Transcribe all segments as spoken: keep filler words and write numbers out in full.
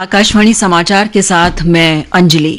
आकाशवाणी समाचार के साथ मैं अंजलि।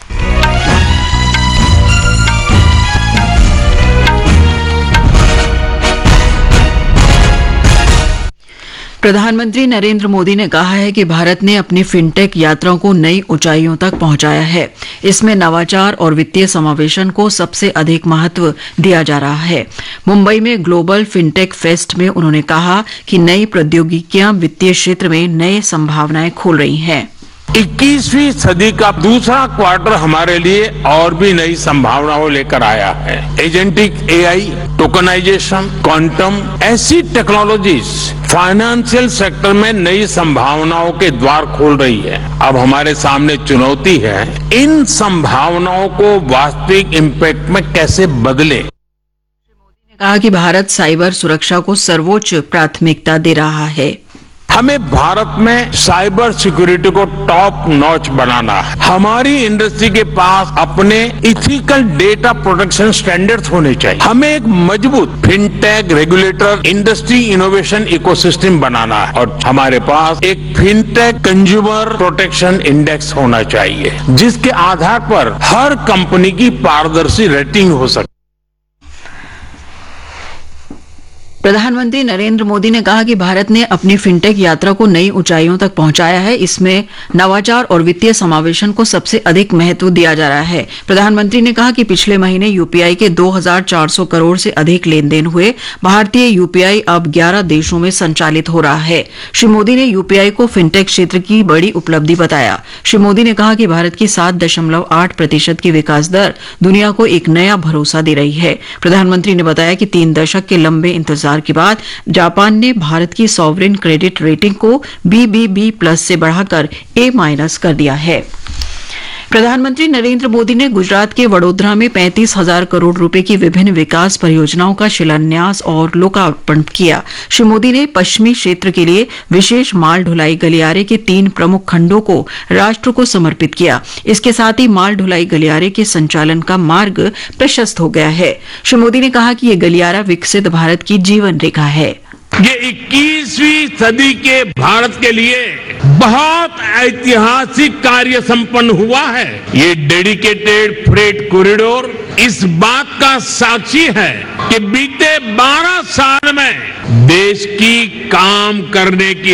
प्रधानमंत्री नरेंद्र मोदी ने कहा है कि भारत ने अपनी फिनटेक यात्राओं को नई ऊंचाइयों तक पहुंचाया है। इसमें नवाचार और वित्तीय समावेशन को सबसे अधिक महत्व दिया जा रहा है। मुंबई में ग्लोबल फिनटेक फेस्ट में उन्होंने कहा कि नई प्रौद्योगिकियां वित्तीय क्षेत्र में नई संभावनाएं खोल रही हैं। इक्कीसवीं सदी का दूसरा क्वार्टर हमारे लिए और भी नई संभावनाओं लेकर आया है। एजेंटिक एआई, टोकनाइजेशन, क्वांटम, ऐसी टेक्नोलॉजीज फाइनेंशियल सेक्टर में नई संभावनाओं के द्वार खोल रही है। अब हमारे सामने चुनौती है इन संभावनाओं को वास्तविक इम्पैक्ट में कैसे बदले। कहा कि भारत साइबर सुरक्षा को सर्वोच्च प्राथमिकता दे रहा है। हमें भारत में साइबर सिक्योरिटी को टॉप नॉच बनाना है। हमारी इंडस्ट्री के पास अपने इथिकल डेटा प्रोटेक्शन स्टैंडर्ड्स होने चाहिए। हमें एक मजबूत fintech regulator industry innovation ecosystem बनाना है और हमारे पास एक फिनटेक कंज्यूमर प्रोटेक्शन इंडेक्स होना चाहिए, जिसके आधार पर हर कंपनी की पारदर्शी रेटिंग हो सके। प्रधानमंत्री नरेंद्र मोदी ने कहा कि भारत ने अपनी फिनटेक यात्रा को नई ऊंचाइयों तक पहुंचाया है। इसमें नवाचार और वित्तीय समावेशन को सबसे अधिक महत्व दिया जा रहा है। प्रधानमंत्री ने कहा कि पिछले महीने यूपीआई के दो हज़ार चार सौ करोड़ से अधिक लेन देन हुए। भारतीय यूपीआई अब ग्यारह देशों में संचालित हो रहा है। श्री मोदी ने यूपीआई को फिनटेक क्षेत्र की बड़ी उपलब्धि बताया। श्री मोदी ने कहा कि भारत की सात दशमलव आठ प्रतिशत की विकास दर दुनिया को एक नया भरोसा दे रही है। प्रधानमंत्री ने बताया कि तीन दशक के लंबे इंतजार के बाद जापान ने भारत की सॉवरेन क्रेडिट रेटिंग को बी बी बी प्लस से बढ़ाकर ए माइनस कर दिया है। प्रधानमंत्री नरेंद्र मोदी ने गुजरात के वडोदरा में पैंतीस हजार करोड़ रुपए की विभिन्न विकास परियोजनाओं का शिलान्यास और लोकार्पण किया। श्री मोदी ने पश्चिमी क्षेत्र के लिए विशेष माल ढुलाई गलियारे के तीन प्रमुख खंडों को राष्ट्र को समर्पित किया। इसके साथ ही माल ढुलाई गलियारे के संचालन का मार्ग प्रशस्त हो गया है। श्री मोदी ने कहा कि यह गलियारा विकसित भारत की जीवन रेखा है। ये इक्कीसवीं सदी के भारत के लिए बहुत ऐतिहासिक कार्य संपन्न हुआ है। ये डेडिकेटेड फ्रेट कॉरिडोर इस बात का साक्षी है कि बीते बारह साल में देश की काम करने की